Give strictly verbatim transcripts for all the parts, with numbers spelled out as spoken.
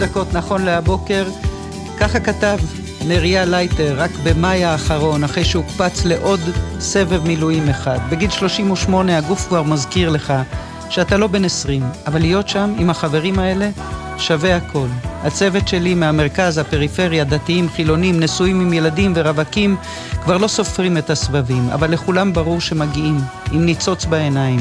דקות נכון להבוקר, ככה כתב נריה לייטר רק במאי האחרון, אחרי שהוקפץ לעוד סבב מילואים אחד. בגיל שלושים ושמונה הגוף כבר מזכיר לך שאתה לא בן עשרים, אבל להיות שם עם החברים האלה שווה הכל. הצוות שלי מהמרכז, הפריפריה, דתיים, חילונים, נשואים עם ילדים ורווקים, כבר לא סופרים את הסבבים, אבל לכולם ברור שמגיעים, עם ניצוץ בעיניים.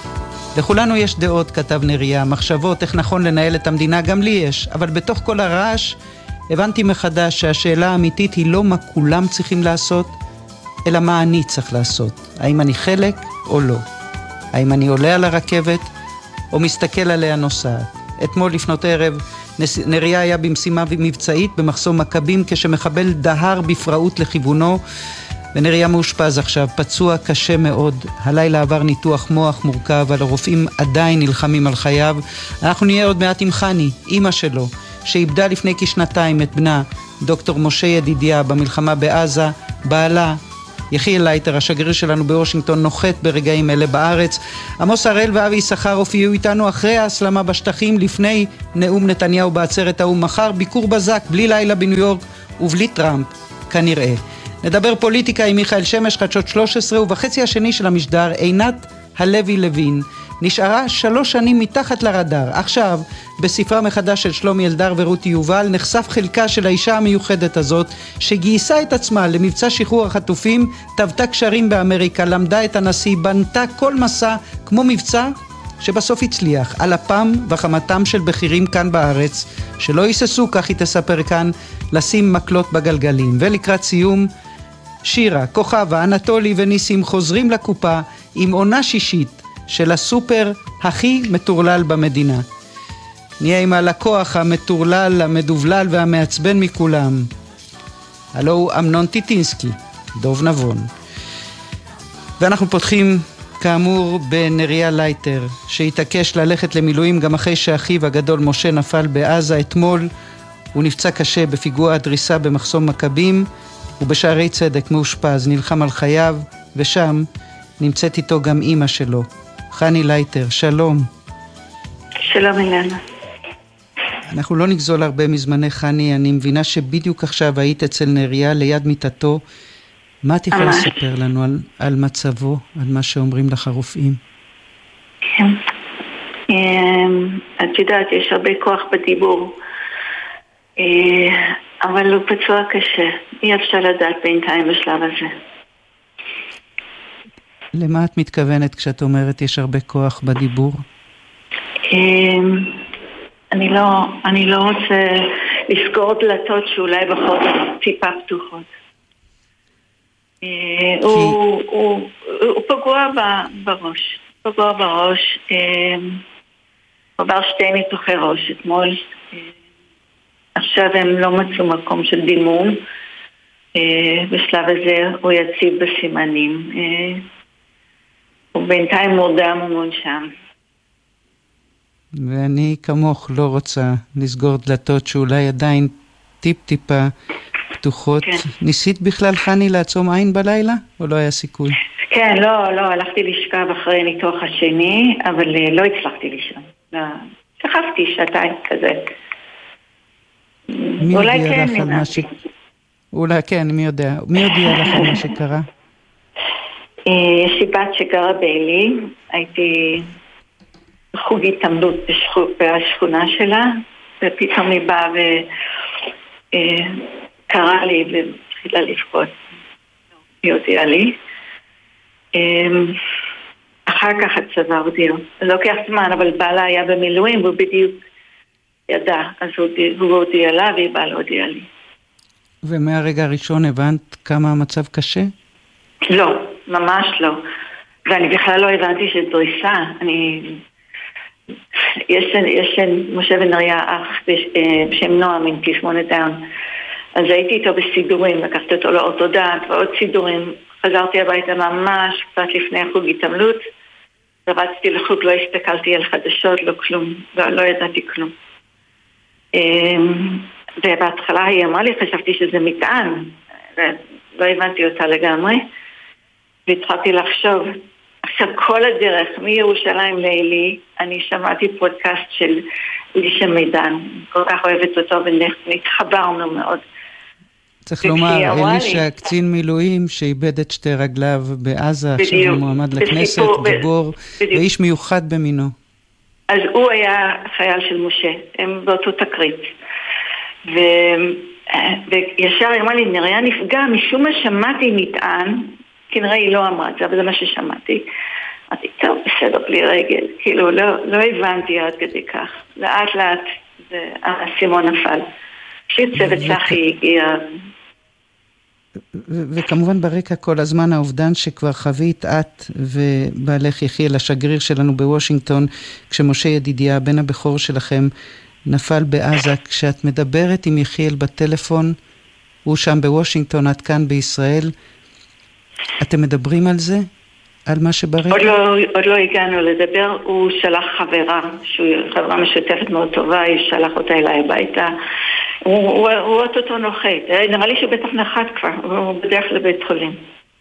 לכולנו יש דעות, כתב נריה, מחשבות, איך נכון לנהל את המדינה, גם לי יש, אבל בתוך כל הרעש הבנתי מחדש שהשאלה האמיתית היא לא מה כולם צריכים לעשות, אלא מה אני צריך לעשות. האם אני חלק או לא? האם אני עולה על הרכבת או מסתכל עליה נוסעת? אתמול לפנות ערב נריה היה במשימה מבצעית במחסום מכבים כשמחבל דהר בפראות לכיוונו, ונריה מאושפז עכשיו, פצוע קשה מאוד. הלילה עבר ניתוח מוח מורכב, אבל הרופאים עדיין נלחמים על חייו. אנחנו נהיה עוד מעט עם חני, אמא שלו, שאיבדה לפני כשנתיים את בנה, דוקטור משה ידידיה, במלחמה בעזה. בעלה, יחיאל לייטר, השגריר שלנו בוושינגטון, נוחת ברגעים אלה בארץ. עמוס הראל ואבי יששכר הופיעו איתנו אחרי ההסלמה בשטחים, לפני נאום נתניהו בעצרת האו"ם. מחר ביקור בזק, בלי לילה בניו יורק ובלי טראמפ, כנראה. נדבר פוליטיקה עם מיכאל שמש, חדשות שלוש עשרה, ובחצי השני של המשדר עינת הלוי לוין נשארה שלוש שנים מתחת לרדאר. עכשיו, בספרה מחדש של שלומי אלדר ורותי יובל, נחשף חלקה של האישה המיוחדת הזאת, שגייסה את עצמה למבצע שחרור החטופים, טבתה קשרים באמריקה, למדה את הנשיא, בנתה כל מסע כמו מבצע שבסוף הצליח, על אפם וחמתם של בכירים כאן בארץ, שלא ייססו, כך היא תספר כאן, לשים מקלות בגלגלים. ולקראת סיום, שירה, כוכבה, אנטולי וניסים חוזרים לקופה עם עונה שישית של הסופר הכי מטורלל במדינה. נהיה עם הלקוח המטורלל, המדובלל והמעצבן מכולם. הלו הוא אמנון טיטינסקי, דוב נבון. ואנחנו פותחים כאמור בנריה לייטר, שהתעקש ללכת למילואים גם אחרי שאחיו הגדול משה נפל בעזה. אתמול הוא נפצע קשה בפיגוע הדריסה במחסום מכבים, ובשערי צדק מאושפז, נלחם על חייו, ושם נמצאת איתו גם אמא שלו, חני לייטר. שלום. שלום אילנה. אנחנו לא נגזול הרבה מזמני חני, אני מבינה שבדיוק עכשיו היית אצל נריה ליד מיטתו. מה את יכולה לספר לנו על, על מצבו, על מה שאומרים לך הרופאים? כן. את יודעת, יש הרבה כוח בדיבור, אבל הוא פצוע קשה. אי אפשר לדעת בינתיים בשלב הזה. למה את מתכוונת כשאת אומרת יש הרבה כוח בדיבור? אני לא, אני לא רוצה לסגור דלתות שאולי בכל זאת טיפה פתוחות. הוא פגוע בראש, פגוע בראש, הוא עבר שתי ניתוחי ראש אתמול. עכשיו הם לא מצאו מקום של דימום. בשלב הזה הוא יציב בסימנים. הוא בינתיים מורדם ומונשם. ואני כמוך לא רוצה לסגור דלתות שאולי עדיין טיפ-טיפה פתוחות. כן. ניסית בכלל חני לעצום עין בלילה? או לא היה סיכוי? כן, לא, לא. הלכתי לשכב אחרי ניתוח השני, אבל לא הצלחתי לישון. לא. שכבתי שעתיים כזה. מי אולי הודיע כן, לך על מה ש... אולי כן, מי יודע. מי הודיע לך על מה שקרה? יש לי בת שגרה בעלי. הייתי בחוג התעמלות בשכונה שלה, ופתאום היא באה וקראה לי והתחילה לבכות. היא הודיעה לי. אחר כך הצבא הודיעו. זה לוקח זמן, אבל בעלה היה במילואים והוא בדיוק ידע, אז הוא הודיע לה והיא באה להודיע לי. ומהרגע הראשון הבנת כמה המצב קשה? לא, ממש לא. ואני בכלל לא הבנתי שדריסה. אני... יש, יש משה ונריה אח בשם נועם עם תסמונת דאון. אז הייתי איתו בסידורים, לקחתי אותו לאורתודנט ועוד סידורים. חזרתי הביתה ממש קצת לפני החוג התעמלות. רצתי לחוג, לא הסתכלתי על חדשות, לא כלום, לא, לא ידעתי כלום. ובהתחלה היא אמרה לי, חשבתי שזה מטען, לא הבנתי אותה לגמרי, והתחלתי לחשוב. עכשיו כל הדרך מירושלים לאלי, אני שמעתי פודקאסט של איש המידן, כל כך אוהבת אותו ונתחברנו מאוד. צריך לומר, אלישע, קצין מילואים שאיבד את שתי רגליו בעזה, עכשיו הוא מועמד לכנסת, גיבור ואיש מיוחד במינו. אז הוא היה חייל של משה, הם באותו תקרית. וישר היא אמרה לי, נריה נפגע, משום מה שמעתי מטען, כנראה היא לא אמרה את זה, אבל זה מה ששמעתי. אמרתי, טוב, בסדר, בלי רגל. כאילו, לא, לא הבנתי עד כדי כך. לאט לאט, הסימון נפל. כשצוות צחי הגיע... וכמובן ברקע כל הזמן האובדן שכבר חווית את ובעלך יחיאל, השגריר שלנו בוושינגטון, כשמשה ידידיה, בן הבכור שלכם, נפל בעזה. כשאת מדברת עם יחיאל בטלפון, הוא שם בוושינגטון, את כאן בישראל, אתם מדברים על זה? על מה שברקע? עוד לא, עוד לא הגענו לדבר, הוא שלח חברה, שהוא חברה משותפת מאוד טובה, היא שלח אותה אליי הביתה, הוא, הוא, הוא עוד אותו נוחת, נראה לי שהוא בטח נחת כבר, הוא בדרך לבית חולים.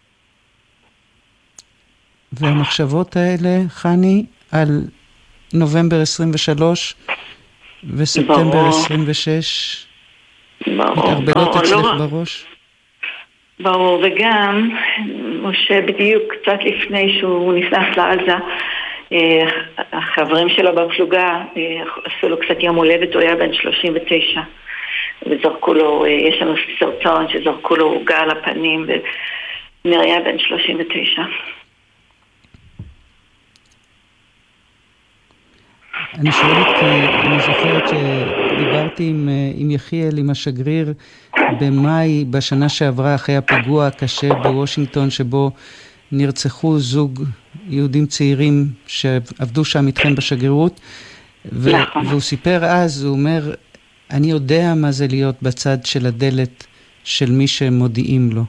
והמחשבות האלה, חני, על נובמבר עשרים ושלוש וספטמבר עשרים ושש, מתערבלות אצלך בראש? ברור, וגם משה בדיוק קצת לפני שהוא נכנס לעזה, החברים שלו בפלוגה עשו לו קצת יום הולדת, הוא היה בן שלושים ותשע, וזרקו לו, יש לנו סרטון שזרקו לו עוגה על הפנים, ונראה בן שלושים ותשע. אני שואלת כי אני זוכרת שדיברתי עם, עם יחיאל, עם השגריר, במאי, בשנה שעברה, אחרי הפיגוע הקשה בוושינגטון, שבו נרצחו זוג יהודים צעירים שעבדו שם איתכם בשגרירות, ו- והוא סיפר אז, הוא אומר, אני יודע מה זה להיות בצד של הדלת של מי שמודיעים לו.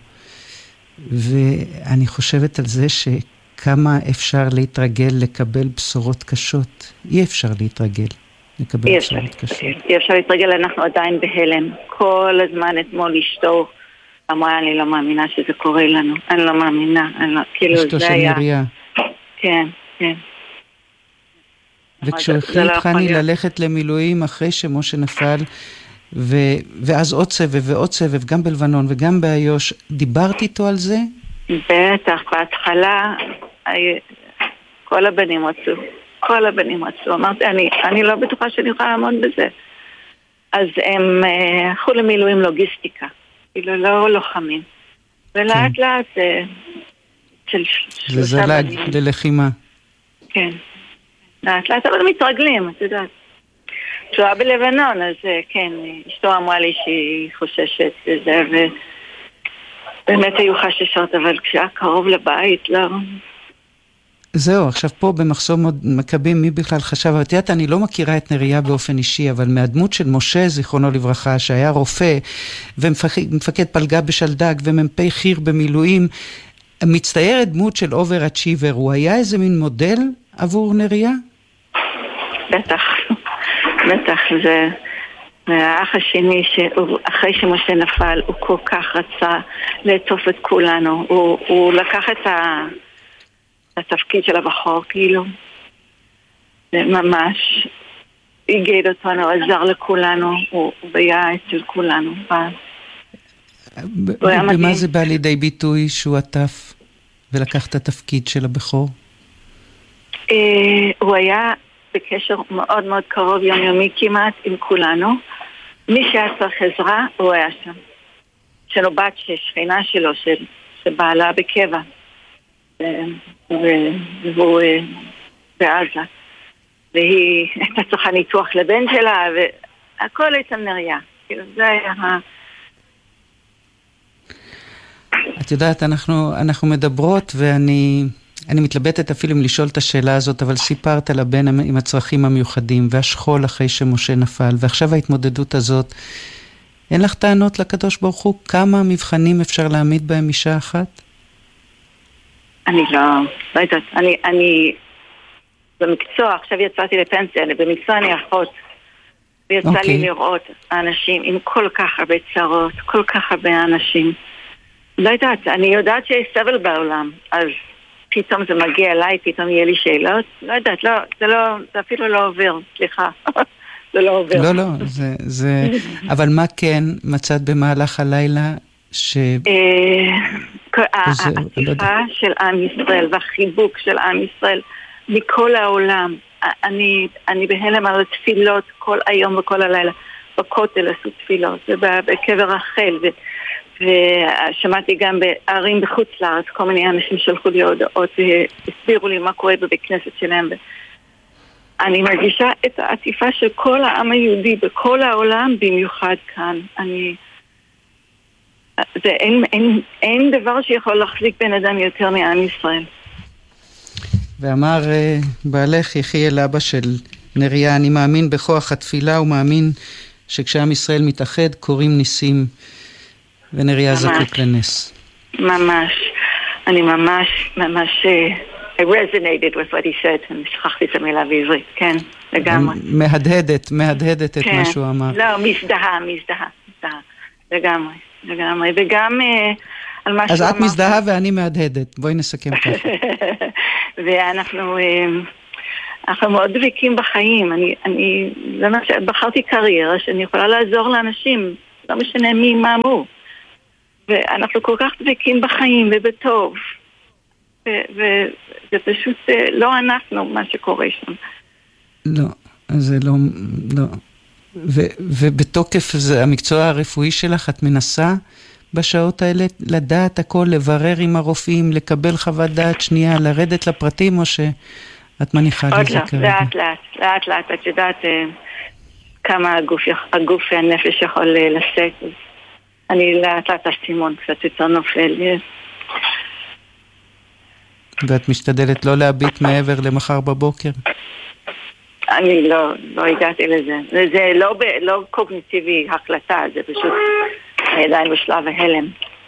ואני חושבת על זה שכמה אפשר להתרגל לקבל בשורות קשות. אי אפשר להתרגל לקבל אי בשורות אפשר, קשות. אי אפשר להתרגל, אנחנו עדיין בהלם. כל הזמן אתמול אשתו אמרה, אני לא מאמינה שזה קורה לנו. אני לא מאמינה. אני לא, כאילו אשתו של נריה. כן, כן. וכשהוא החליט חני ללכת למילואים אחרי שמשה נפל, ו... ואז עוד סבב ועוד סבב, גם בלבנון וגם באיו"ש, דיברת איתו על זה? בטח, בהתחלה כל הבנים רצו, כל הבנים רצו. אמרתי, אני, אני לא בטוחה שאני יכולה לעמוד בזה. אז הם הלכו למילואים לוגיסטיקה, כאילו לא לוחמים. ולאט כן. לאט של שלושה בנים. זה ללחימה. כן. לאט לאט, אבל מתרגלים, את יודעת. כשהוא היה בלבנון, אז כן, אשתו אמרה לי שהיא חוששת לזה, ובאמת היו חששות, אבל כשהיה קרוב לבית, לא... זהו, עכשיו פה במחסום מכבים, מי בכלל חשב? אבל תיאת, אני לא מכירה את נריה באופן אישי, אבל מהדמות של משה, זיכרונו לברכה, שהיה רופא, ומפקד פלגה בשלדג, ומ"פ חיר במילואים, מצטיירת דמות של אובר אצ'יבר, הוא היה איזה מין מודל עבור נריה? בטח, בטח, זה... האח השני, אחרי שמשה נפל, הוא כל כך רצה לעטוף את כולנו. הוא, הוא לקח את ה... התפקיד של הבחור, כאילו. זה ממש הגד אותנו, עזר לכולנו, הוא היה אצל כולנו. במה זה בא לידי ביטוי שהוא עטף ולקח את התפקיד של הבחור? הוא היה בקשר מאוד מאוד קרוב, יומיומי כמעט, עם כולנו. מי שהיה צריך עזרה, הוא היה שם. שלו בת ששכינה שלו, שבעלה בקבע. והוא בעזה. והיא הייתה צריכה ניתוח לבן שלה, והכל הייתה נריה. כאילו זה היה... את יודעת, אנחנו, אנחנו מדברות, ואני אני מתלבטת אפילו אם לשאול את השאלה הזאת, אבל סיפרת על הבן עם הצרכים המיוחדים, והשכול אחרי שמשה נפל, ועכשיו ההתמודדות הזאת, אין לך טענות לקדוש ברוך הוא? כמה מבחנים אפשר להעמיד בהם אישה אחת? אני לא, לא יודעת, אני, אני, במקצוע, עכשיו יצאתי לפנסיה, במקצוע אני אחות, ויצא okay. לי לראות אנשים עם כל כך הרבה צרות, כל כך הרבה אנשים. לא יודעת, אני יודעת שיש סבל בעולם, אז פתאום זה מגיע אליי, פתאום יהיה לי שאלות, לא יודעת, לא, זה לא, זה אפילו לא עובר, סליחה. זה לא עובר. לא, לא, זה, זה... אבל מה כן מצאת במהלך הלילה ש... העטיפה של עם ישראל והחיבוק של עם ישראל מכל העולם. אני, אני בהלם על התפילות כל היום וכל הלילה. בכותל עשו תפילות, ובקבר רחל, ו... ושמעתי גם בערים בחוץ לארץ, כל מיני אנשים שלחו לי הודעות והסבירו לי מה קורה בבית כנסת שלהם. אני מרגישה את העטיפה של כל העם היהודי בכל העולם, במיוחד כאן. אני... זה, אין, אין, אין דבר שיכול להחזיק בן אדם יותר מעם ישראל. ואמר בעלך יחיאל אבא של נריה, אני מאמין בכוח התפילה ומאמין שכשעם ישראל מתאחד קוראים ניסים, ונריה זקוק לנס. ממש, אני ממש, ממש, I resonated with what he said, אני שכחתי את המילה בעברית, כן, לגמרי. מהדהדת, מהדהדת את מה שהוא אמר. לא, מזדהה, מזדהה, מזדהה, לגמרי, לגמרי, וגם על מה שהוא אמר. אז את מזדהה ואני מהדהדת, בואי נסכם ככה. ואנחנו... אנחנו מאוד דבקים בחיים. אני, אני, זה מה שבחרתי קריירה שאני יכולה לעזור לאנשים, לא משנה מי, מה מו. ואנחנו כל כך דבקים בחיים ובטוב. וזה פשוט לא אנחנו מה שקורה שם. לא, זה לא, לא. ו- ובתוקף זה, המקצוע הרפואי שלך, את מנסה בשעות האלה לדעת הכל, לברר עם הרופאים, לקבל חוות דעת שנייה, לרדת לפרטים או ש... את מניחה לזה כרגע? לאט לאט, לאט לאט, את יודעת כמה הגוף, הגוף והנפש יכול לשאת, אז אני לאט לאט הסימון קצת יותר נופל. ואת משתדלת לא להביט מעבר למחר בבוקר? אני לא, לא הגעתי לזה. זה לא, לא קוגניטיבי החלטה, זה פשוט עדיין בשלב ההלם.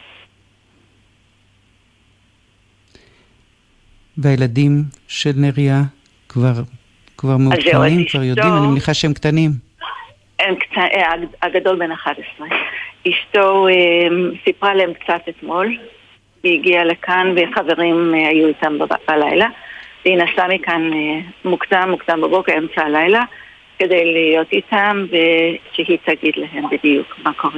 והילדים של נריה כבר, כבר מעודכנים, כבר יודעים, אני מניחה שהם קטנים. הם קטנים, הגדול בן אחת עשרה. אשתו סיפרה להם קצת אתמול, היא הגיעה לכאן וחברים היו איתם בלילה, והיא נסעה מכאן מוקדם, מוקדם בבוקר, אמצע הלילה, כדי להיות איתם ושהיא תגיד להם בדיוק מה קורה.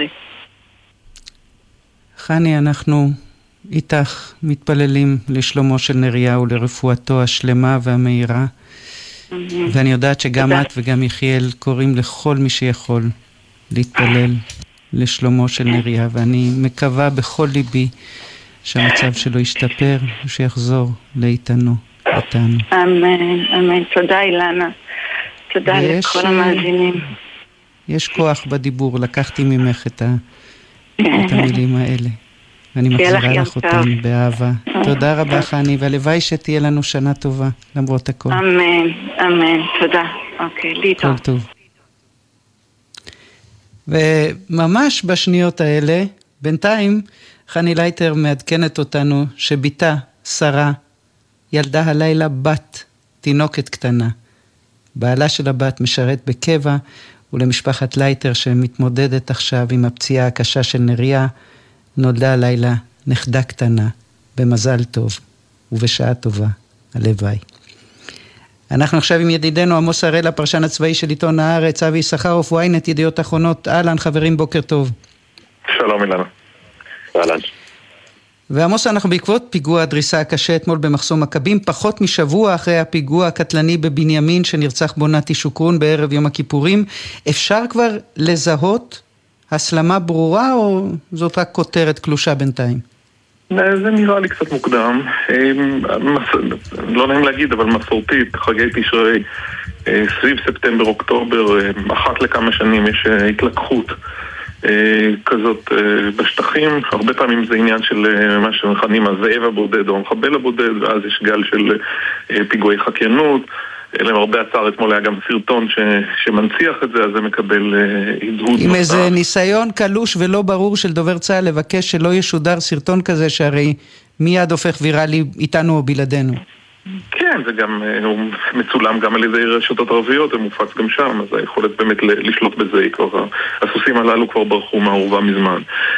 חני, אנחנו... איתך מתפללים לשלומו של נריה ולרפואתו השלמה והמהירה, mm-hmm. ואני יודעת שגם את וגם יחיאל קוראים לכל מי שיכול להתפלל לשלומו של נריה, ואני מקווה בכל ליבי שהמצב שלו ישתפר ושיחזור לאיתנו איתנו. אמן, אמן. תודה אילנה, תודה ויש, לכל המאזינים. יש כוח בדיבור, לקחתי ממך את, ה, את המילים האלה. ואני מחזירה לך אותם באהבה. תודה רבה חני, והלוואי שתהיה לנו שנה טובה, למרות הכל. אמן, אמן, תודה. אוקיי, ליטו. כל טוב. וממש בשניות האלה, בינתיים, חני לייטר מעדכנת אותנו שביתה, שרה, ילדה הלילה בת, תינוקת קטנה. בעלה של הבת משרת בקבע, ולמשפחת לייטר שמתמודדת עכשיו עם הפציעה הקשה של נריה, נולדה הלילה נכדה קטנה, במזל טוב ובשעה טובה, הלוואי. אנחנו עכשיו עם ידידנו עמוס הראל, הפרשן הצבאי של עיתון הארץ, אבי יששכרוף, וויינט, ידיעות אחרונות. אהלן חברים, בוקר טוב. שלום אילנה. אהלן. ועמוס, אנחנו בעקבות פיגוע הדריסה הקשה אתמול במחסום מכבים, פחות משבוע אחרי הפיגוע הקטלני בבנימין שנרצח בו נתי שוקרון בערב יום הכיפורים, אפשר כבר לזהות הסלמה ברורה או זאת רק כותרת קלושה בינתיים? זה נראה לי קצת מוקדם. לא נעים להגיד, אבל מסורתית, חגי תשרי, סביב ספטמבר-אוקטובר, אחת לכמה שנים יש התלקחות כזאת בשטחים. הרבה פעמים זה עניין של מה שמכנים הזאב הבודד או המחבל הבודד, ואז יש גל של פיגועי חקיינות. אלא הרבה הצער, אתמול היה גם סרטון ש, שמנציח את זה, אז זה מקבל הדהוד. עם איזה ניסיון קלוש ולא ברור של דובר צה"ל לבקש שלא ישודר סרטון כזה, שהרי מיד הופך ויראלי איתנו או בלעדינו. כן, זה גם, הוא מצולם גם על ידי רשתות ערביות, זה מופץ גם שם, אז היכולת באמת לשלוט בזה, כבר, הסוסים הללו כבר ברחו מהעורבה מזמן.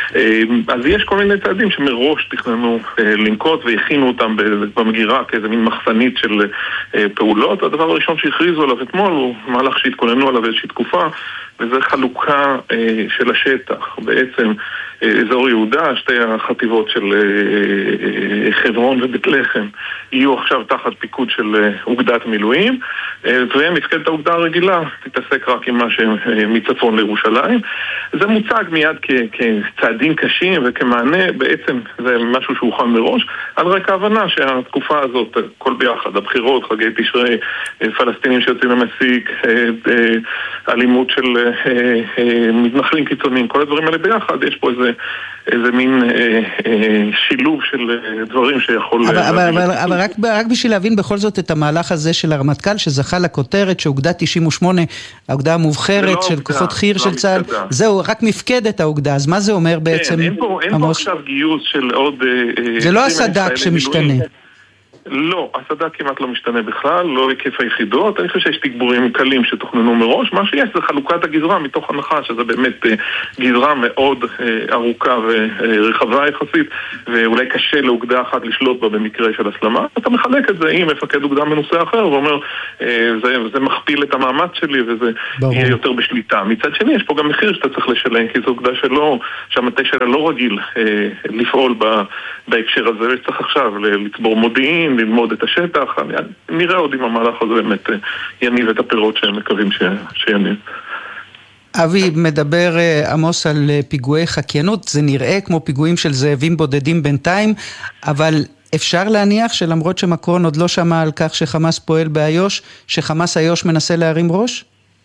אז יש כל מיני צעדים שמראש תכננו לנקוט והכינו אותם במגירה כאיזה מין מחסנית של פעולות. הדבר הראשון שהכריזו עליו אתמול הוא מהלך שהתכוננו עליו איזושהי תקופה, וזה חלוקה אה, של השטח. בעצם אה, אזור יהודה, שתי החטיבות של אה, חברון ובית לחם, יהיו עכשיו תחת פיקוד של אה, אוגדת מילואים, אה, ומפקדת האוגדה הרגילה תתעסק רק עם מה שמצפון לירושלים. זה מוצג מיד כ- כצעדים קשים וכמענה, בעצם זה משהו שהוכן מראש, על רקע ההבנה שהתקופה הזאת, כל ביחד, הבחירות, חגי תשרי, אה, פלסטינים שיוצאים למסיק, אה, אה, אלימות של מתנחלים קיצוניים, כל הדברים האלה ביחד, יש פה איזה, איזה מין אה, אה, שילוב של דברים שיכול... אבל, אבל, אבל, אבל רק, רק בשביל להבין בכל זאת את המהלך הזה של הרמטכ"ל שזכה לכותרת שאוגדה תשעים ושמונה, האוגדה המובחרת לא של אוגדה, כוחות חי"ר לא של צה"ל, זהו, רק מפקדת האוגדה, אז מה זה אומר בעצם? כן, אין פה, אין פה עכשיו גיוס של עוד... זה לא הסד"כ שמשתנה. לא, הסד"כ כמעט לא משתנה בכלל, לא היקף היחידות. אני חושב שיש תגבורים קלים שתוכננו מראש. מה שיש זה חלוקת הגזרה מתוך הנחה שזה באמת גזרה מאוד ארוכה ורחבה יחסית, ואולי קשה לאוגדה אחת לשלוט בה במקרה של הסלמה. אתה מחלק את זה עם מפקד אוגדה מנוסה אחר ואומר, זה, זה מכפיל את המאמץ שלי וזה ברור. יהיה יותר בשליטה. מצד שני יש פה גם מחיר שאתה צריך לשלם, כי זו אוגדה שלא, שהמטה שלה לא רגיל לפעול בהקשר הזה, וצריך עכשיו לצבור מודיעין, ללמוד את השטח. נראה עוד אם המהלך הזה באמת יניב את הפירות שהם מקווים שיניב. אבי, מדבר עמוס על פיגועי חקיינות, זה נראה כמו פיגועים של זאבים בודדים בינתיים, אבל אפשר להניח שלמרות שמקרון עוד לא שמע על כך שחמאס פועל באיו"ש, שחמאס איו"ש מנסה להרים ראש?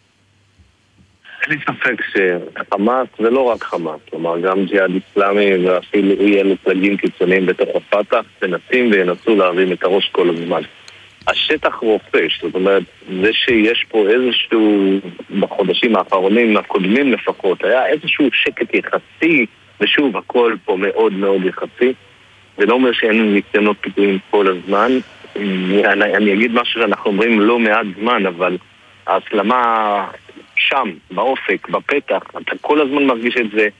אין לי ספק שחמאס, ולא רק חמאס, כלומר גם ג'יהאד איסלאמי ואפילו אי אלו פלגים קיצוניים בתוך הפתח, מנסים וינסו להרים את הראש כל הזמן. השטח רופש, זאת אומרת, זה שיש פה איזשהו, בחודשים האחרונים, הקודמים לפחות, היה איזשהו שקט יחסי, ושוב, הכל פה מאוד מאוד יחסי, זה לא אומר שאין ניסיונות פיגועים כל הזמן. אני, אני אגיד משהו שאנחנו אומרים לא מעט זמן, אבל ההסלמה שם, באופק, בפתח, אתה כל הזמן מרגיש את זה,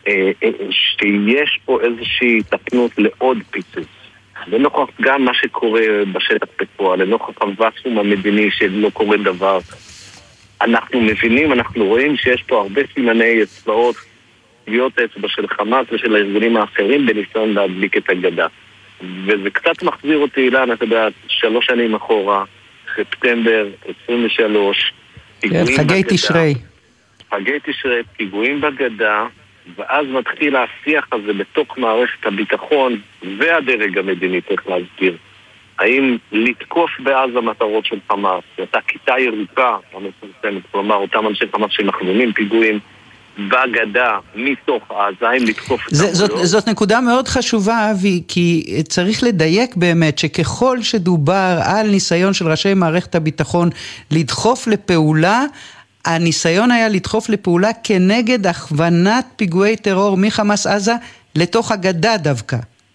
שיש פה איזושהי תקנות לעוד פיצוץ. לנוכח גם מה שקורה בשטח בפועל, לנוכח הוואקום המדיני שלא קורה דבר, אנחנו מבינים, אנחנו רואים שיש פה הרבה סימני אצבעות, טביעות אצבע של חמאס ושל הארגונים האחרים בניסיון להדביק את הגדה. וזה קצת מחזיר אותי, אילן, אתה יודע, שלוש שנים אחורה, ספטמבר עשרים ושלוש, חגי תשרי. חגי תשרי, פיגועים בגדה, ואז מתחיל השיח הזה בתוך מערכת הביטחון והדרג המדיני, צריך להזכיר. האם לתקוף בעזה מטרות של חמאס, אותה כיתה ירוקה, המפורסמת, כלומר אותם אנשי חמאס שמכוונים פיגועים בגדה, מתוך עזה, האם לתקוף את זאת, זאת נקודה מאוד חשובה, אבי, כי צריך לדייק באמת שככל שדובר על ניסיון של ראשי מערכת הביטחון לדחוף לפעולה, הניסיון היה לדחוף לפעולה כנגד הכוונת פיגועי טרור מחמאס עזה לתוך הגדה דווקא.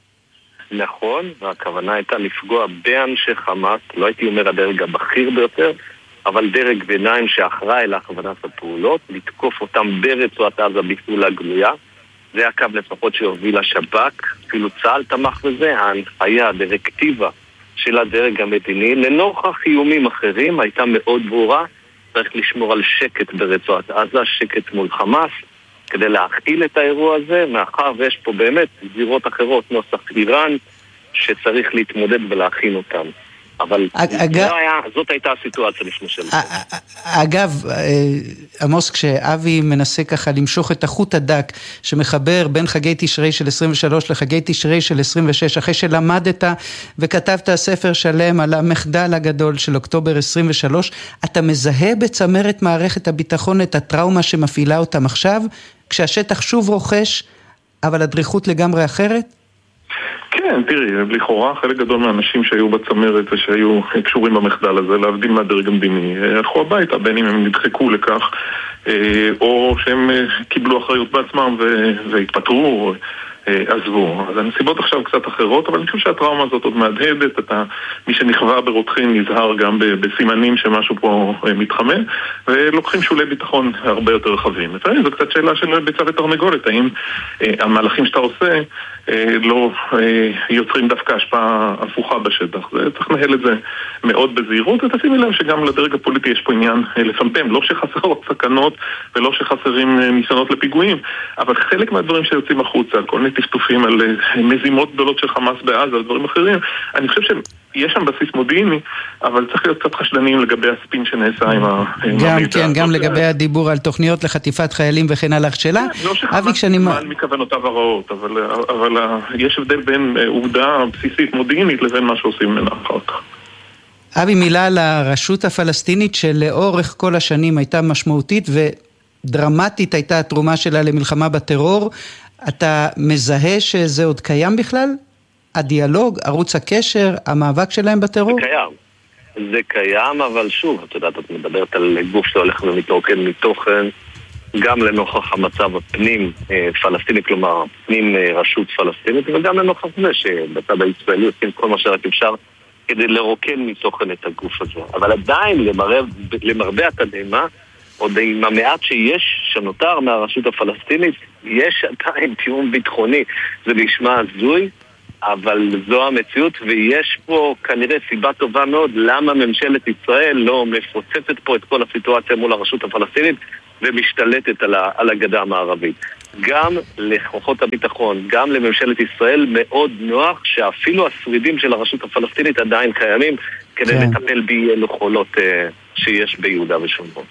נכון, והכוונה הייתה לפגוע באנשי חמאס, לא הייתי אומר הדרג הבכיר ביותר, אבל דרג ביניים שאחראי להכוונת הפעולות, לתקוף אותם ברצועת עזה בפעולה גלויה. זה הקו לפחות שהוביל השב"כ, אפילו צה"ל תמך בזה, ההנחיה, הדירקטיבה של הדרג המדיני, לנוכח איומים אחרים, הייתה מאוד ברורה, צריך לשמור על שקט ברצועת עזה, שקט מול חמאס, כדי להכיל את האירוע הזה, מאחר ויש פה באמת זירות אחרות, נוסח איראן, שצריך להתמודד ולהכין אותם. אבל אגב, היה, זאת הייתה הסיטואציה לפני שלנו. אגב, עמוס, כשאבי מנסה ככה למשוך את החוט הדק שמחבר בין חגי תשרי של עשרים ושלוש לחגי תשרי של עשרים ושש, אחרי שלמדת וכתבת ספר שלם על המחדל הגדול של אוקטובר עשרים ושלוש, אתה מזהה בצמרת מערכת הביטחון את הטראומה שמפעילה אותם עכשיו, כשהשטח שוב רוכש, אבל הדריכות לגמרי אחרת? כן, תראי, לכאורה חלק גדול מהאנשים שהיו בצמרת ושהיו קשורים במחדל הזה, להבדיל מהדרג המדיני, הלכו הביתה, בין אם הם נדחקו לכך, או שהם קיבלו אחריות בעצמם והתפטרו, עזבו. אז הנסיבות עכשיו קצת אחרות, אבל אני חושב שהטראומה הזאת עוד מהדהדת, אתה, מי שנכווה ברותחין נזהר גם בסימנים שמשהו פה מתחמם, ולוקחים שולי ביטחון הרבה יותר רחבים. לפעמים זו קצת שאלה של ביצה ותרנגולת, האם המהלכים שאתה עושה לא יוצרים דווקא השפעה הפוכה בשטח. זה צריך לנהל את זה מאוד בזהירות, ותשימי לב שגם לדרג הפוליטי יש פה עניין לפמפם, לא שחסרות סכנות ולא שחסרים ניסיונות לפיגועים, אבל חלק מהדברים שיוצאים החוצה, כל מיני טפטופים על מזימות גדולות של חמאס בעזה ודברים אחרים, אני חושב שיש שם בסיס מודיעיני, אבל צריך להיות קצת חשדניים לגבי הספין שנעשה עם המידע. גם, כן, גם לגבי הדיבור על תוכניות לחטיפת חיילים וכן הלאה. שאלה, לא שחמאס נמל מכוונותיו הרעות, אבל יש הבדל בין עובדה בסיסית מודיעינית לבין מה שעושים ממנה אחר כך. אבי, מילה על הרשות הפלסטינית שלאורך כל השנים הייתה משמעותית ודרמטית הייתה התרומה שלה למלחמה בטרור. אתה מזהה שזה עוד קיים בכלל? הדיאלוג, ערוץ הקשר, המאבק שלהם בטרור? זה קיים. זה קיים, אבל שוב, את יודעת, את מדברת על גוף שהולך ומתרוקן מתוכן, גם לנוכח המצב הפנים פלסטיני, כלומר פנים רשות פלסטינית, וגם לנוכח זה שבצד הישראלי עושים כל מה שרק אפשר כדי לרוקן מתוכן את הגוף הזה. אבל עדיין, למרבה, למרבה התדהמה, עוד עם המעט שיש שנותר מהרשות הפלסטינית, יש עדיין תיאום ביטחוני. זה נשמע הזוי, אבל זו המציאות, ויש פה כנראה סיבה טובה מאוד למה ממשלת ישראל לא מפוצצת פה את כל הסיטואציה מול הרשות הפלסטינית ומשתלטת על, על הגדה המערבית. גם לכוחות הביטחון, גם לממשלת ישראל מאוד נוח שאפילו השרידים של הרשות הפלסטינית עדיין קיימים כדי כן. לטפל בי יכולות uh, שיש ביהודה ושומרון.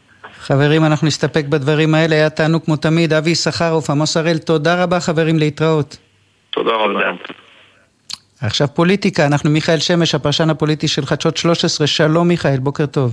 חברים, אנחנו נסתפק בדברים האלה. היה תענוג כמו תמיד. אבי סחרוף, עמוס הראל, תודה רבה חברים, להתראות. תודה רבה. עכשיו פוליטיקה, אנחנו מיכאל שמש, הפרשן הפוליטי של חדשות שלוש עשרה. שלום מיכאל, בוקר טוב.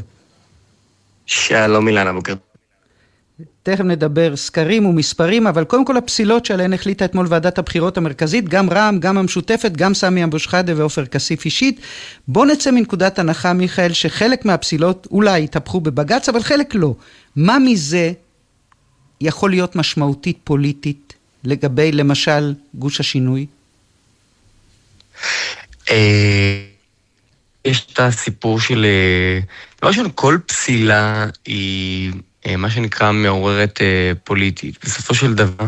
שלום אילנה, בוקר טוב. תכף נדבר סקרים ומספרים, אבל קודם כל הפסילות שעליהן החליטה אתמול ועדת הבחירות המרכזית, גם רע"מ, גם המשותפת, גם סמי אבו שחאדה ועופר כסיף אישית. בוא נצא מנקודת הנחה, מיכאל, שחלק מהפסילות אולי יתהפכו בבג"ץ, אבל חלק לא. מה מזה יכול להיות משמעותית פוליטית לגבי, למשל, גוש השינוי? יש את הסיפור של, לא של כל פסילה היא מה שנקרא מעוררת פוליטית. בסופו של דבר,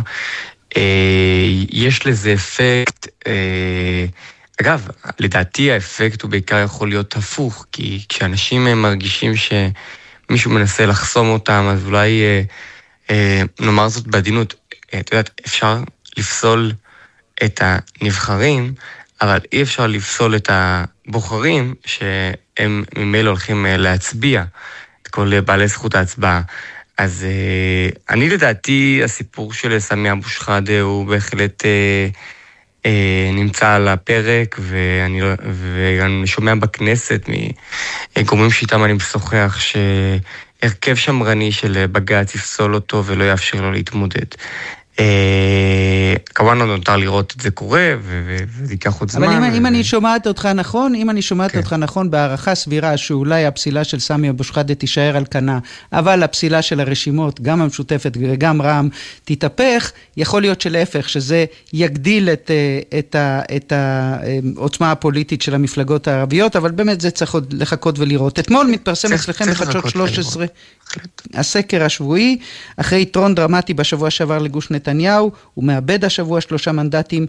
יש לזה אפקט, אגב, לדעתי האפקט הוא בעיקר יכול להיות הפוך, כי כשאנשים מרגישים שמישהו מנסה לחסום אותם, אז אולי נאמר זאת בעדינות, את יודעת, אפשר לפסול את הנבחרים, אבל אי אפשר לפסול את הבוחרים שהם ממילא הולכים להצביע, את כל בעלי זכות ההצבעה. אז אני לדעתי הסיפור של סמי אבו שחאדה הוא בהחלט נמצא על הפרק, ואני, ואני שומע בכנסת מגורמים שאיתם אני משוחח שהרכב שמרני של בג"ץ יפסול אותו ולא יאפשר לו להתמודד. כמובן לא נותר לראות את זה קורה, וזה ייקח עוד זמן. אבל אם אני שומעת אותך נכון, אם אני שומעת אותך נכון, בהערכה סבירה שאולי הפסילה של סמי אבו שחאדה תישאר על כנה, אבל הפסילה של הרשימות, גם המשותפת וגם רע"מ, תתהפך, יכול להיות שלהפך, שזה יגדיל את העוצמה הפוליטית של המפלגות הערביות, אבל באמת זה צריך עוד לחכות ולראות. אתמול מתפרסם אצלכם בחדשות שלוש עשרה הסקר השבועי, אחרי יתרון דרמטי בשבוע שעבר לגוש נתניהו, הוא מאבד השבוע שלושה מנדטים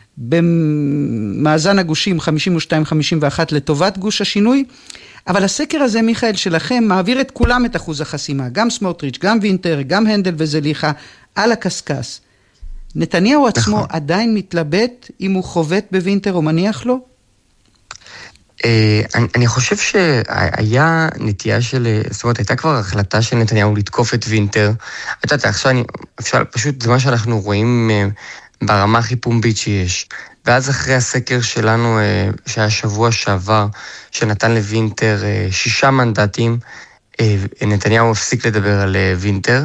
במאזן הגושים חמישים ושתיים חמישים ואחת לטובת גוש השינוי, אבל הסקר הזה, מיכאל, שלכם, מעביר את כולם את אחוז החסימה, גם סמוטריץ', גם וינטר, גם הנדל וזליחה, על הקסקס. נתניהו עצמו נכון. עדיין מתלבט אם הוא חובט בוינטר או מניח לו? אני, אני חושב שהיה נטייה של, זאת אומרת, הייתה כבר החלטה של נתניהו לתקוף את וינטר. אתה יודע, עכשיו אני, אפשר, פשוט זה מה שאנחנו רואים ברמה הכי פומבית שיש. ואז אחרי הסקר שלנו, שהיה שבוע שעבר, שנתן לוינטר שישה מנדטים, נתניהו הפסיק לדבר על וינטר,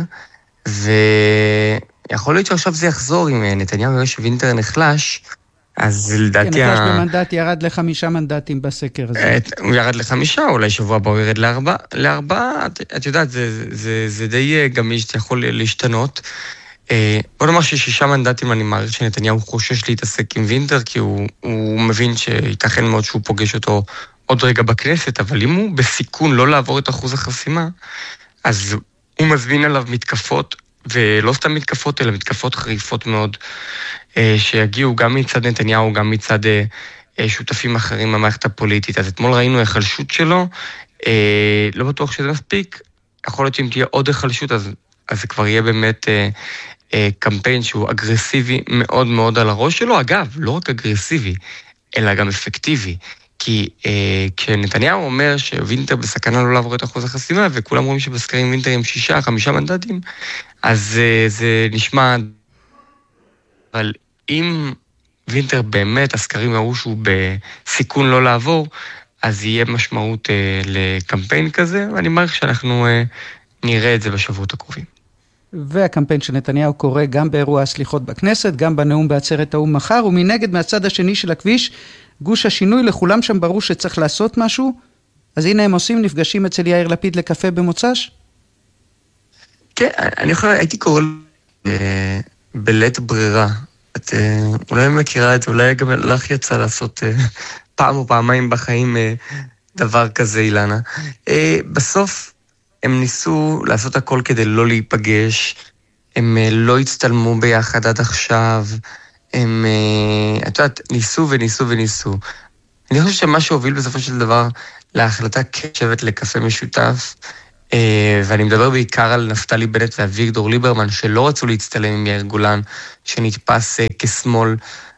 ויכול להיות שעכשיו זה יחזור, אם נתניהו יראה שווינטר נחלש, אז לדעתי... כן, נחלש במנדט ירד לחמישה מנדטים בסקר הזה. הוא ירד לחמישה, אולי שבוע הבא הוא ירד לארבע. לארבע, את יודעת, זה די גמיש, זה יכול להשתנות. בוא נאמר ששישה מנדטים אני מעריך שנתניהו חושש להתעסק עם וינטר, כי הוא, הוא מבין שייתכן מאוד שהוא פוגש אותו עוד רגע בכנסת, אבל אם הוא בסיכון לא לעבור את אחוז החסימה, אז הוא מזמין עליו מתקפות, ולא סתם מתקפות, אלא מתקפות חריפות מאוד, שיגיעו גם מצד נתניהו, גם מצד שותפים אחרים במערכת הפוליטית. אז אתמול ראינו החלשות שלו, לא בטוח שזה מספיק, יכול להיות שאם תהיה עוד החלשות, אז, אז זה כבר יהיה באמת קמפיין שהוא אגרסיבי מאוד מאוד על הראש שלו. אגב, לא רק אגרסיבי, אלא גם אפקטיבי. כי אה, כשנתניהו אומר שווינטר בסכנה לא לעבור את אחוז החסימה, וכולם רואים שבסקרים וינטר עם שישה, חמישה מנדטים, אז אה, זה נשמע... אבל אם וינטר באמת, הסקרים ראו שהוא בסיכון לא לעבור, אז יהיה משמעות אה, לקמפיין כזה, ואני מעריך שאנחנו אה, נראה את זה בשבועות הקרובים. והקמפיין של נתניהו קורה גם באירוע הסליחות בכנסת, גם בנאום בעצרת האו"ם מחר, ומנגד מהצד השני של הכביש, גוש השינוי, לכולם שם ברור שצריך לעשות משהו, אז הנה הם עושים, נפגשים אצל יאיר לפיד לקפה במוצ"ש? כן, אני יכול, הייתי קורא אה, בלית ברירה. את אה, אולי מכירה את זה, אולי גם לך יצא לעשות אה, פעם או פעמיים בחיים אה, דבר כזה, אילנה. אה, בסוף הם ניסו לעשות הכל כדי לא להיפגש, הם אה, לא הצטלמו ביחד עד עכשיו, הם, את יודעת, ניסו וניסו וניסו. אני חושב שמה שהוביל בסופו של דבר להחלטה קשבת לקפה משותף, ואני מדבר בעיקר על נפתלי בנט ואביגדור ליברמן, שלא רצו להצטלם עם יאיר גולן, שנתפס כשמאל,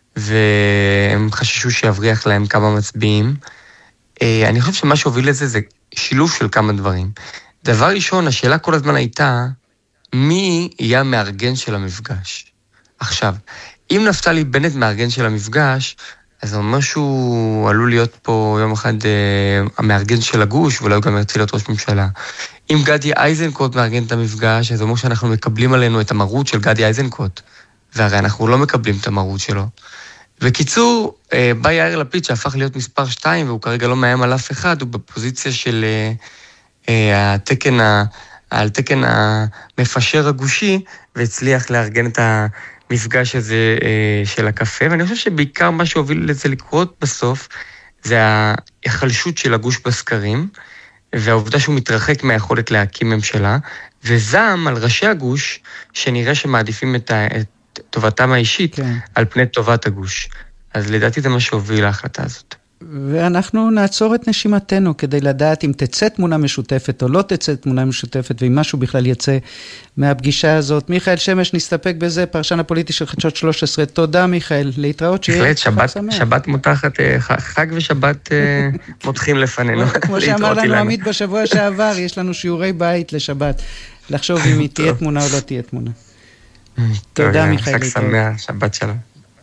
והם חששו שיבריח להם כמה מצביעים. אני חושב שמה שהוביל לזה זה שילוב של כמה דברים. דבר ראשון, השאלה כל הזמן הייתה, מי יהיה המארגן של המפגש? עכשיו, אם נפתלי בנט מארגן של המפגש, אז זה אומר שהוא עלול להיות פה יום אחד אה, המארגן של הגוש, ואולי הוא גם ירצה להיות ראש ממשלה. אם גדי איזנקוט מארגן את המפגש, אז זה אומר שאנחנו מקבלים עלינו את המרות של גדי איזנקוט, והרי אנחנו לא מקבלים את המרות שלו. בקיצור, אה, בא יאיר לפיד שהפך להיות מספר שתיים, והוא כרגע לא מאיים על אף אחד, הוא בפוזיציה של אה, אה, התקן ה... על תקן המפשר הגושי, והצליח לארגן את המפגש הזה אה, של הקפה, ואני חושב שבעיקר מה שהוביל לזה לקרות בסוף, זה ההחלשות של הגוש בסקרים, והעובדה שהוא מתרחק מהיכולת להקים ממשלה, וזעם על ראשי הגוש, שנראה שמעדיפים את, ה, את טובתם האישית, כן. על פני טובת הגוש. אז לדעתי זה מה שהוביל להחלטה הזאת. ואנחנו נעצור את נשימתנו כדי לדעת אם תצא תמונה משותפת או לא תצא תמונה משותפת, ואם משהו בכלל יצא מהפגישה הזאת. מיכאל שמש, נסתפק בזה, פרשן הפוליטי של חדשות שלוש עשרה. תודה מיכאל, להתראות שיהיה חג שמח. שבת מותחת, חג ושבת מותחים לפנינו. כמו שאמר לנו עמית בשבוע שעבר, יש לנו שיעורי בית לשבת, לחשוב אם היא תהיה תמונה או לא תהיה תמונה. תודה מיכאל. חג שמח, שבת שלום.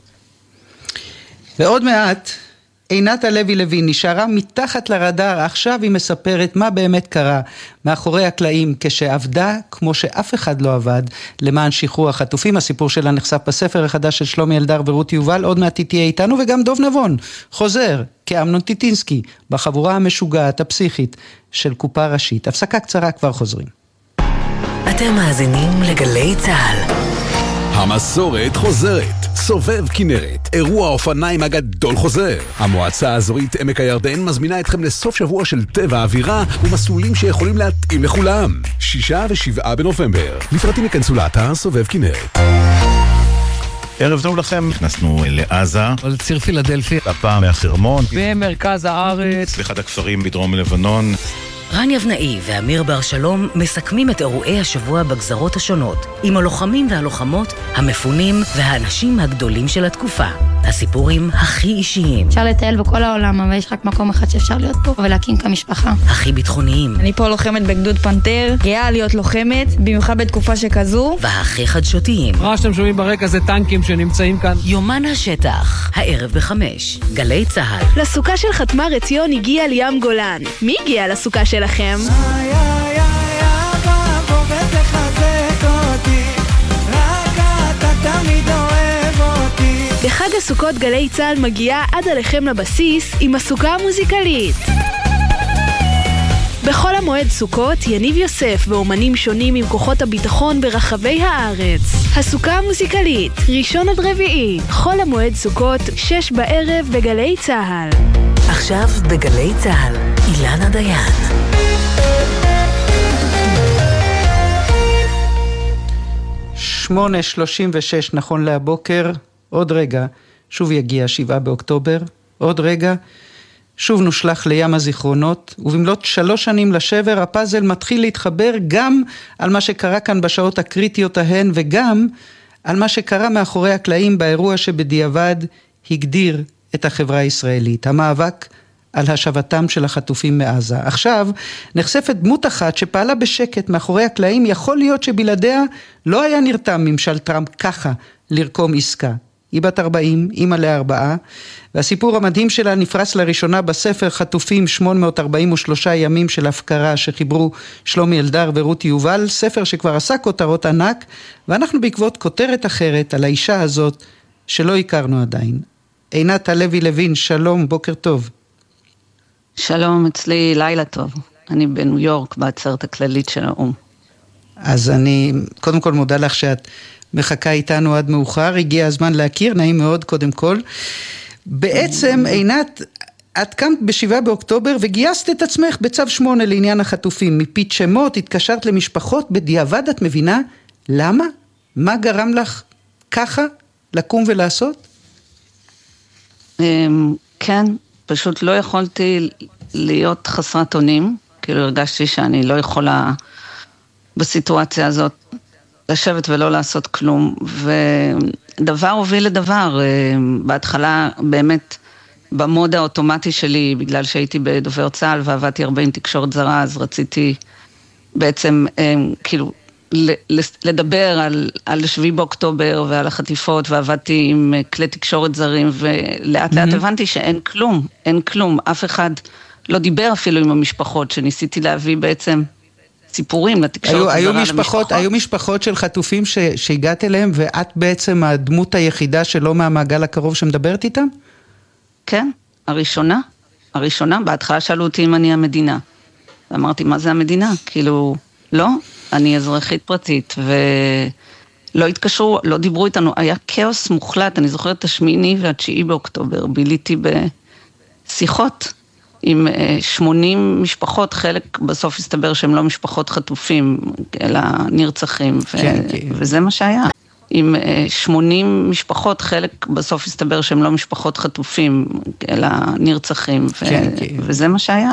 ועוד מעט, עינת הלוי לוין נשארה מתחת לרדאר, עכשיו היא מספרת מה באמת קרה מאחורי הקלעים כשעבדה כמו שאף אחד לא עבד למען שחרור החטופים. הסיפור שלה נחשף בספר החדש של שלומי אלדר ורות יובל, עוד מעט תהיה איתנו, וגם דוב נבון חוזר כאמנון טיטינסקי בחבורה המשוגעת הפסיכית של קופה ראשית. הפסקה קצרה, כבר חוזרים. אתם מאזינים לגלי צהל. המסורת חוזרת, סובב כנרת, אירוע האופניים הגדול חוזר. המועצה האזורית עמק הירדן מזמינה אתכם לסוף שבוע של טבע אווירה ומסלולים שיכולים להתאים לכולם. שישה ושבעה בנובמבר. לפרטים יכנסו לאתר סובב כנרת. ערב טוב לכם, נכנסנו לעזה, על ציר פילדלפי, הפעם מהחרמון, במרכז הארץ, באחד הכפרים בדרום לבנון. רן יבנאי ואמיר בר שלום מסכמים את אירועי השבוע בגזרות השונות, עם הלוחמים והלוחמות, המפונים והאנשים הגדולים של התקופה. הסיפורים הכי אישיים. אפשר לטייל בכל העולם, אבל יש רק מקום אחד שאפשר להיות פה ולהקים כמשפחה. הכי ביטחוניים. אני פה לוחמת בגדוד פנתר, גאה להיות לוחמת, במיוחד בתקופה שכזו. והכי חדשותיים. מה שאתם שומעים ברקע זה טנקים שנמצאים כאן. יומן השטח, הערב בחמש, גלי צהל. לסוכה של חתמר עציון הגיע ליאם גולן. מי הגיע לסוכה שלכם? איי איי איי אבא בוא ותחזק אותי, רק אתה תמיד אוהב אותי. בחג הסוכות גלי צהל מגיעה עד עליכם לבסיס עם הסוכה המוזיקלית. בחול המועד סוכות, יניב יוסף ואומנים שונים עם כוחות הביטחון ברחבי הארץ. הסוכה המוזיקלית, ראשון עד רביעי, חול המועד סוכות, שש בערב בגלי צהל. עכשיו בגלי צהל, אילנה דיין. שמונה שלושים ושש נכון להבוקר, עוד רגע שוב יגיע שבעה באוקטובר, עוד רגע שוב נושלח לים הזיכרונות, ובמלאת שלוש שנים לשבר הפאזל מתחיל להתחבר גם על מה שקרה כאן בשעות הקריטיות ההן, וגם על מה שקרה מאחורי הקלעים באירוע שבדיעבד הגדיר את החברה הישראלית, המאבק על השבתם של החטופים מעזה. עכשיו נחשפת דמות אחת שפעלה בשקט מאחורי הקלעים, יכול להיות שבלעדיה לא היה נרתם ממשל טראמפ ככה לרקום עסקה. היא בת ארבעים, אימא לארבעה, והסיפור המדהים שלה נפרס לראשונה בספר חטופים שמונה מאות ארבעים ושלושה ימים של הפקרה שחיברו שלומי אלדר ורותי יובל, ספר שכבר עשה כותרות ענק, ואנחנו בעקבות כותרת אחרת על האישה הזאת שלא הכרנו עדיין. עינת הלוי לוין, שלום, בוקר טוב. שלום, אצלי לילה טוב. אני בניו יורק בעצרת הכללית של האום. אז אני קודם כל מודה לך שאת מחכה איתנו עד מאוחר, הגיע הזמן להכיר, נעים מאוד קודם כל. בעצם עינת, את קמת בשבעה באוקטובר וגייסת את עצמך בצו שמונה לעניין החטופים, מפית שמות, התקשרת למשפחות, בדיעבד את מבינה למה? מה גרם לך ככה לקום ולעשות? כן, פשוט לא יכולתי להיות חסרת אונים, כאילו הרגשתי שאני לא יכולה בסיטואציה הזאת לשבת ולא לעשות כלום, ודבר הוביל לדבר. בהתחלה באמת במוד האוטומטי שלי, בגלל שהייתי בדובר צה"ל ועבדתי הרבה עם תקשורת זרה, אז רציתי בעצם כאילו לדבר על, על שביעי באוקטובר ועל החטיפות, ועבדתי עם כלי תקשורת זרים, ולאט לאט הבנתי שאין כלום, אין כלום, אף אחד לא דיבר אפילו עם המשפחות, שניסיתי להביא בעצם סיפורים לתקשורת זרה היו למשפחות. משפחות, היו משפחות של חטופים ש, שהגעת אליהם, ואת בעצם הדמות היחידה שלא מהמעגל הקרוב שמדברת איתם? כן, הראשונה, הראשונה, בהתחלה שאלו אותי אם אני המדינה, ואמרתי מה זה המדינה? כאילו, לא, אני אזרחית פרטית, ולא התקשרו, לא דיברו איתנו, היה כאוס מוחלט, אני זוכרת את השמיני והתשיעי באוקטובר, ביליתי בשיחות עם שמונים משפחות, חלק בסוף הסתבר שהם לא משפחות חטופים, אלא נרצחים, כן, ו- כן. וזה מה שהיה. עם שמונים משפחות, חלק בסוף הסתבר שהם לא משפחות חטופים, אלא נרצחים, ו- כן, כן. וזה מה שהיה.